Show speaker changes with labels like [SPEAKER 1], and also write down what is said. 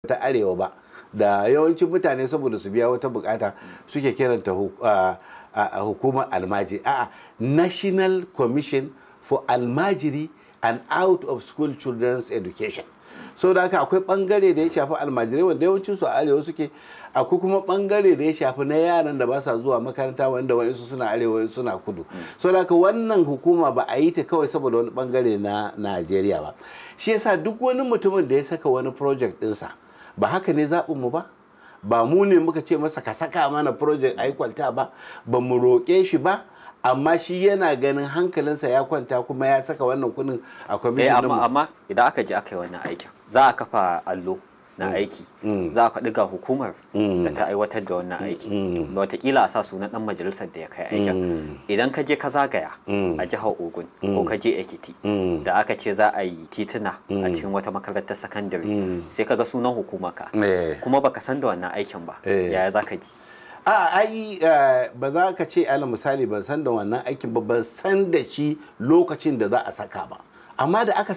[SPEAKER 1] ta arewa ba da yawancin mutane saboda su biya wata bukata suke kiranta hukumar almajiri National Commission for Almajiri and Out of School Children's Education. So da haka akwai bangare da ya shafi almajirai wanda yawancin su a arewa suke, akwai kuma bangare da ya shafi na yaran da ba sa zuwa makaranta wanda wa'insu suna arewa wa'insu suna kudu. So da haka wannan hukuma ba a yi ta kawai saboda wani bangare na Najeriya ba. Shi yasa duk wani mutumin da ya saka wani project ɗinsa ba haka ne zaɓinmu ba mu ne muka ce masa ka saka mana project a yi kwalta ba mu roƙe shi ba, amma shi yana ganin hankalinsa ya kwanta kuma ya saka wannan kuɗin a kwamishin
[SPEAKER 2] amma idan aka je aka yi wannan aikin za a kafa allo na aiki, za a faɗi ga hukumar da ta aiwatar da wannan aiki, watakila a sa sunan ɗan majalisar da ya kai aikin. Idan ka je ka zagaya a jihar Ogun ko ka je Ekiti da aka ce za a yi tituna a cikin wata makarantar sakandare, sai ka ga sunan hukumarka kuma baka san da wannan aikin ba, yaya za ka ji?
[SPEAKER 1] Ba za ka ce ala misali ban san da wannan aikin ba, ban san da shi lokacin da za a saka ba, amma da aka